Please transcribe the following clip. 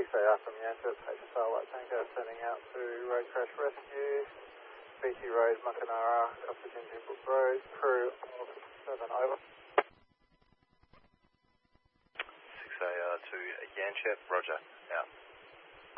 6AR from Yanchep, HSR Light Tanker, sending out to road crash rescue, BT Road, Makanara, Costa Ginger Brook Road, crew of 7 over. 6AR to Yanchep, roger, out.